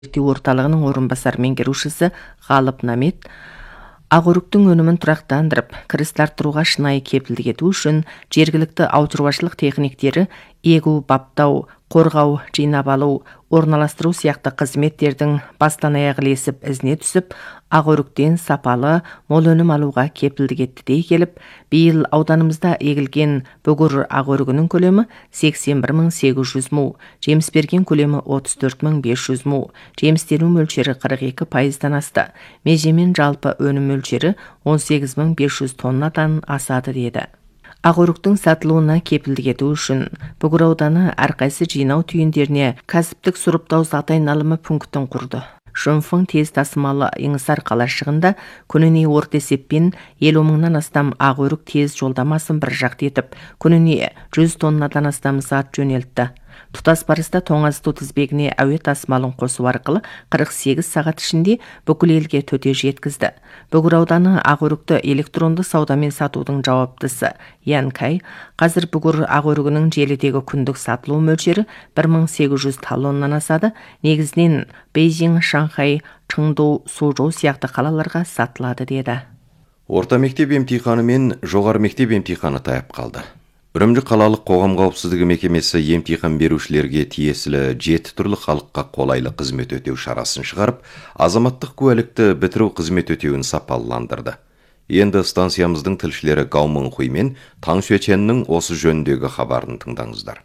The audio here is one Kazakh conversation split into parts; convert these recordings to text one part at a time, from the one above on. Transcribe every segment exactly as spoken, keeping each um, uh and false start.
орталығының орынбасар меңгерушісі Ғалып Намет Ағөріктің өнімін тұрақтандырып, кіріс арттыруға шынайы кепілдік ету үшін жергілікті ауыл шаруашылық техниктері егу, баптау, қорғау, жинап алу, орналастыру сияқты қызметтердің бастан аяқ ілесіп ізіне түсіп, Ағөріктен сапалы, мол өнім алуға кепілдік етті дей келіп, биыл ауданымызда егілген бүгір ағөрігінің көлемі сексен бір мың сегіз жүз му, жеміс берген көлемі отыз төрт мың бес жүз му, жемістену мөлшері қырық екі пайыздан асты. Межемен жалпы өнім мөлшері он сегіз мың бес жүз тоннадан асады деді. Ағөріктің сатылуына кепілдік ету үшін бүгір ауданы әрқайсы жинау түйіндеріне кәсіптік сұрыптау затайналымы пунктін құрды. Жұмфың тез тасымалы Еңісар қалашығында күніне орта есеппен елу мыңнан астам ағөрік тез жолдамасын бір жақты етіп, күніне жүз тоннадан астам зат жөнелтті. Тұтас барыста тоңазыту тізбегіне әуе тасымалын қосу арқылы қырық сегіз сағат ішінде бүкіл елге төте жеткізді. Бүгір ауданы ағөрікті электронды саудамен сатудың жауаптысы Янкай қазір бүгір ағөрігінің желідегі күндік сатылу мөлшері бір мың сегіз жүз талоннан асады. Негізінен Бейжің, Шанхай, Чыңду, Сужоу сияқты қалаларға сатылады деді. Орта мектеп емтиханы мен жоғары мектеп емтиханы таяп қалды. Үрімжі қалалық қоғам қауіпсіздігі мекемесі емтихан берушілерге тиесілі жеті түрлі халыққа қолайлы қызмет өтеу шарасын шығарып, азаматтық куәлікті бітіру қызмет өтеуін сапалыландырды. Енді станциямыздың тілшілері Гаумың Хуй мен Таң Сюеченнің осы жөніндегі хабарын тыңдаңыздар.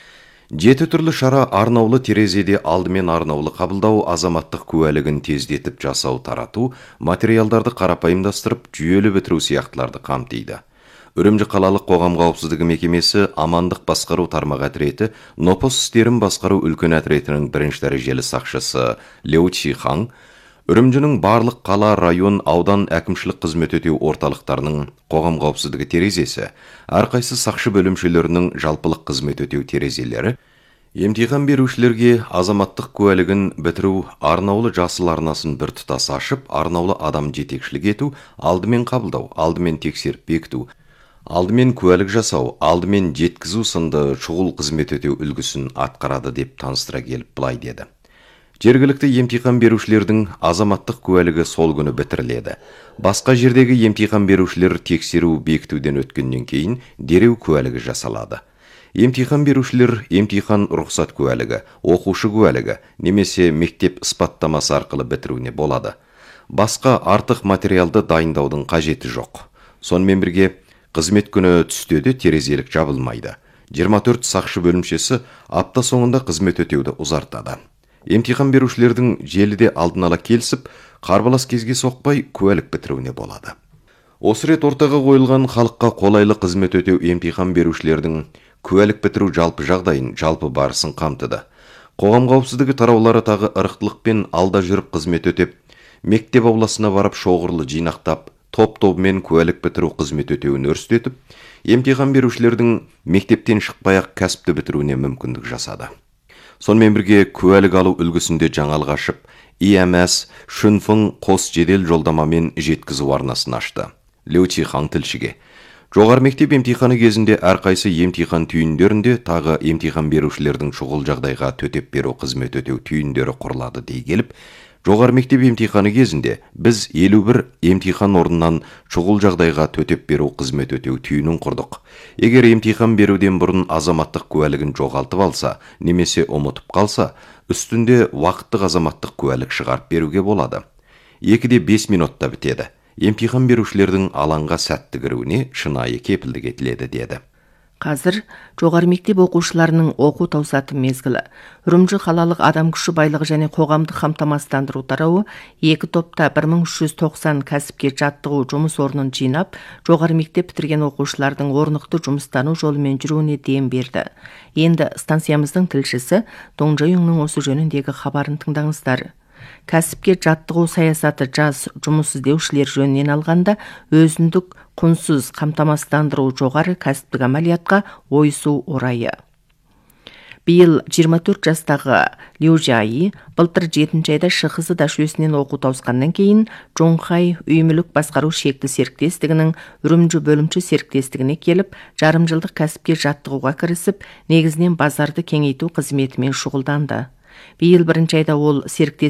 Жеті түрлі шара арнаулы терезеде алдымен арнаулы қабылдау, азаматтық куәлігін тездетіп жасау, тарату, материалдарды қарапайымдастырып, жүйелі бітіру сияқтыларды қамтиды. Үрімжі қалалық қоғам қауіпсіздігі мекемесі амандық басқару тармақ әтіреті, нопос істерін басқару үлкен әтіретінің бірінші дәрежелі сақшысы Леу Чихаң, Үрімжінің барлық қала, район, аудан әкімшілік қызмет өтеу орталықтарының қоғам қауіпсіздігі терезесі, әрқайсы сақшы бөлімшелерінің жалпылық қызмет өтеу терезелері, емтихан берушілерге азаматтық куәлігін бітіру, арнаулы жасыл арнасын бір тұтас ашып, арнаулы адам жетекшілік ету, алдымен қабылдау, алдымен тексеріп бекіту, алдымен куәлік жасау, алдымен жеткізу сынды шұғыл қызмет өтеу үлгісін атқарады деп таныстыра келіп былай деді. Жергілікті емтихан берушілердің азаматтық куәлігі сол күні бітіріледі. Басқа жердегі емтихан берушілер тексеру бекітуден өткеннен кейін дереу куәлігі жасалады. Емтихан берушілер емтихан рұқсат куәлігі, оқушы куәлігі немесе мектеп ысбаттамасы арқылы бітіруіне болады. Басқа артық материалды дайындаудың қажеті жоқ. Сонымен бірге қызмет күні түстеді терезелік жабылмайды. жиырма төрт сақшы бөлімшесі апта соңында қызмет өтеуді ұзартады. Емтихан берушілердің желіде алдын ала келісіп, қарбалас кезге соқпай куәлік бітіруіне болады. Осы рет ортаға қойылған халыққа қолайлы қызмет өтеу емтихан берушілердің куәлік бітіру жалпы жағдайын, жалпы барысын қамтыды. Қоғам қауіпсіздігі тараулары тағы ырықтылықпен алда жүріп қызмет өтеп, мектеп ауласына барып шоғырлы жинақтап, топ-тобымен куәлік бітіру қызмет өтеуін өрістетіп, емтихан берушілердің мектептен шықпай-ақ кәсіпті бітіруіне мүмкіндік жасады. Сонымен бірге куәлік алу үлгісінде жаңалық ашып, И Эм Эс Шүнфың қос жедел жолдамамен жеткізу арнасын ашты. Леу Чихаң тілшіге. Жоғары мектеп емтиханы кезінде әрқайсы емтихан түйіндерінде тағы емтихан берушілердің шұғыл жағдайға төтеп беру қызмет өтеу түйіндері құрылады дей келіп, жоғары мектеп емтиханы кезінде біз елу бір емтихан орнынан шұғыл жағдайға төтеп беру қызмет өтеу түйінін құрдық. Егер емтихан беруден бұрын азаматтық куәлігін жоғалтып алса, немесе ұмытып қалса, үстінде уақыттық азаматтық куәлік шығарып беруге болады. екіде бес минутта бітеді. Емтихан берушілердің алаңға сәтті кіруіне шынайы кепілдік етіледі деді. Қазір жоғары мектеп оқушыларының оқу таусатын мезгілі. Үрімжі қалалық адам күші байлығы және қоғамдық қамтамасыздандыру тарауы екі топта бір мың үш жүз тоқсан кәсіпкер жаттығу жұмыс орнын жинап, жоғары мектеп бітірген оқушылардың орнықты жұмыстану жолымен жүруіне дем берді. Енді станциямыздың тілшісі Доңжайұңның осы жөніндегі хабарын тыңдаңыздар. Кәсіпкер жаттығу саясаты жас жұмыс іздеушілер жөнінен алғанда өзіндік құнсыз қамтамасыздандыру жоғары кәсіптік амалиятқа ойысу орайы. Биыл жиырма төрт жастағы Лю Жайи былтыр жетінші айда Шықызы дашөсінен оқу тауысқаннан кейін Жоңхай үймілік басқару шекті серіктестігінің Үрімжі бөлімші серіктестігіне келіп, жарым жылдық кәсіпкер жаттығуға кірісіп, негізінен базарды кеңейту қызметімен шұғылданды. Биыл бірінші айда ол серіктес